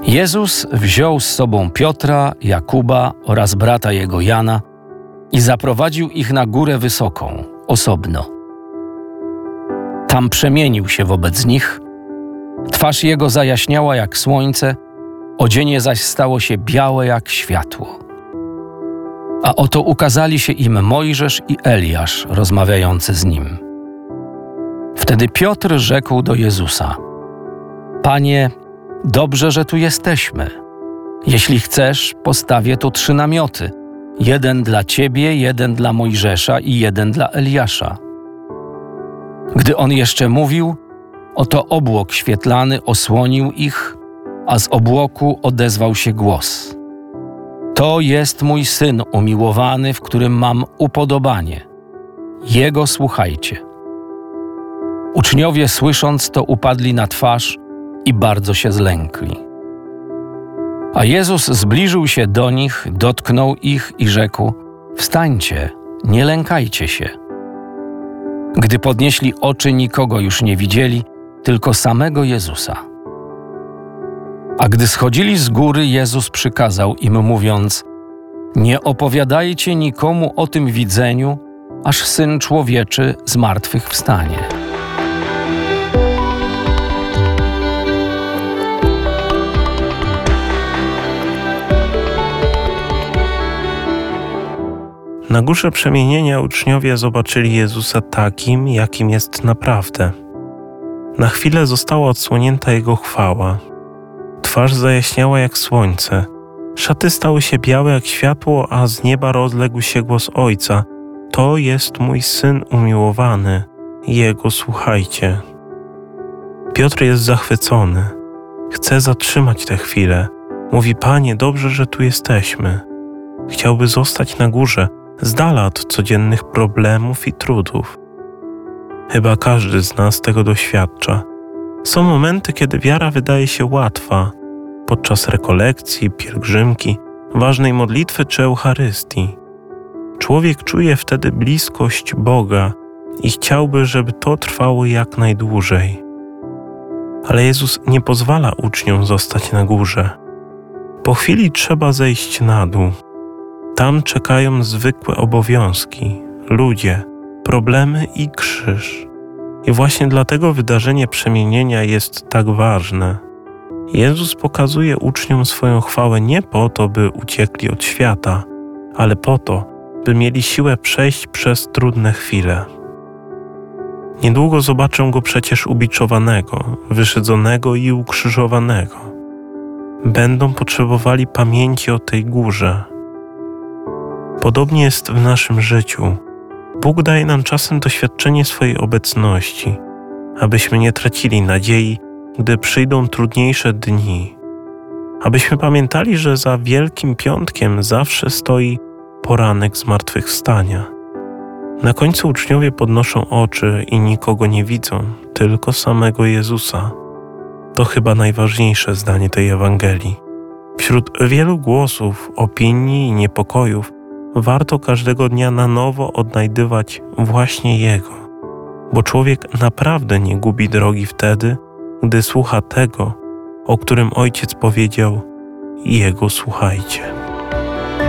Jezus wziął z sobą Piotra, Jakuba oraz brata jego Jana i zaprowadził ich na górę wysoką, osobno. Tam przemienił się wobec nich, twarz jego zajaśniała jak słońce, odzienie zaś stało się białe jak światło. A oto ukazali się im Mojżesz i Eliasz, rozmawiający z nim. Wtedy Piotr rzekł do Jezusa: Panie, dobrze, że tu jesteśmy. Jeśli chcesz, postawię tu 3 namioty. 1 dla Ciebie, 1 dla Mojżesza i 1 dla Eliasza. Gdy on jeszcze mówił, oto obłok świetlany osłonił ich, a z obłoku odezwał się głos: To jest mój Syn umiłowany, w którym mam upodobanie. Jego słuchajcie. Uczniowie, słysząc to, upadli na twarz i bardzo się zlękli. A Jezus zbliżył się do nich, dotknął ich i rzekł: Wstańcie, nie lękajcie się. Gdy podnieśli oczy, nikogo już nie widzieli, tylko samego Jezusa. A gdy schodzili z góry, Jezus przykazał im, mówiąc: Nie opowiadajcie nikomu o tym widzeniu, aż Syn Człowieczy zmartwychwstanie. Na górze przemienienia uczniowie zobaczyli Jezusa takim, jakim jest naprawdę. Na chwilę została odsłonięta Jego chwała. Twarz zajaśniała jak słońce. Szaty stały się białe jak światło, a z nieba rozległ się głos Ojca: To jest mój Syn umiłowany, Jego słuchajcie. Piotr jest zachwycony. Chce zatrzymać tę chwilę. Mówi: Panie, dobrze, że tu jesteśmy. Chciałby zostać na górze, z dala od codziennych problemów i trudów. Chyba każdy z nas tego doświadcza. Są momenty, kiedy wiara wydaje się łatwa, podczas rekolekcji, pielgrzymki, ważnej modlitwy czy Eucharystii. Człowiek czuje wtedy bliskość Boga i chciałby, żeby to trwało jak najdłużej. Ale Jezus nie pozwala uczniom zostać na górze. Po chwili trzeba zejść na dół. Tam czekają zwykłe obowiązki, ludzie, problemy i krzyż. I właśnie dlatego wydarzenie przemienienia jest tak ważne. Jezus pokazuje uczniom swoją chwałę nie po to, by uciekli od świata, ale po to, by mieli siłę przejść przez trudne chwile. Niedługo zobaczą Go przecież ubiczowanego, wyszydzonego i ukrzyżowanego. Będą potrzebowali pamięci o tej górze. Podobnie jest w naszym życiu. Bóg daje nam czasem doświadczenie swojej obecności, abyśmy nie tracili nadziei, gdy przyjdą trudniejsze dni. Abyśmy pamiętali, że za Wielkim Piątkiem zawsze stoi poranek zmartwychwstania. Na końcu uczniowie podnoszą oczy i nikogo nie widzą, tylko samego Jezusa. To chyba najważniejsze zdanie tej Ewangelii. Wśród wielu głosów, opinii i niepokojów warto każdego dnia na nowo odnajdywać właśnie Jego, bo człowiek naprawdę nie gubi drogi wtedy, gdy słucha tego, o którym Ojciec powiedział: Jego słuchajcie.